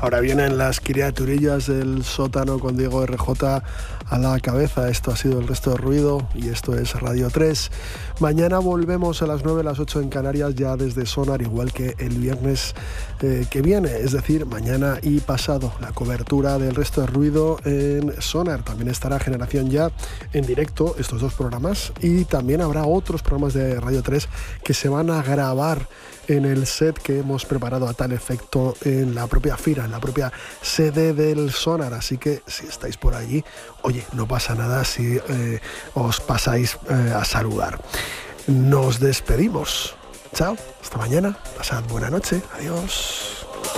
Ahora vienen las criaturillas del sótano con Diego RJ a la cabeza. Esto ha sido El Resto de Ruido y esto es Radio 3. Mañana volvemos a las 9, a las 8 en Canarias, ya desde Sonar, igual que el viernes que viene, es decir, mañana y pasado. La cobertura del Resto de Ruido en Sonar. También estará Generación Ya en directo, estos dos programas, y también habrá otros programas de Radio 3 que se van a grabar en el set que hemos preparado a tal efecto en la propia FIRA, en la propia sede del Sonar. Así que si estáis por allí, oye, no pasa nada si os pasáis a saludar. Nos despedimos. Chao, hasta mañana, pasad buena noche, adiós.